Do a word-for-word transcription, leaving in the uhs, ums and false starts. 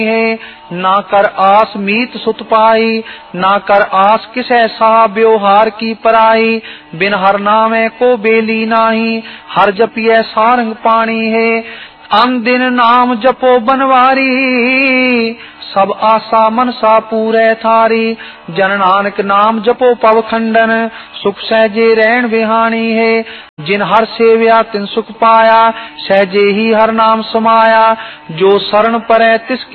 है। ना कर आस मीत सुत पाई, ना कर आस किस ऐसा व्यवहार की पराई। बिन हर नामे को बेली नाही, हर जपिए सारंग पानी है। अन दिन नाम जपो बनवारी, सब आशा मनसा पूरे थारी। जन नानक नाम जपो पव खंडन, सुख सहजे रैन बिहानी है। जिन हर सेव्या तिन सुख पाया, सहजे ही हर नाम समाया। जो शरण परै तिस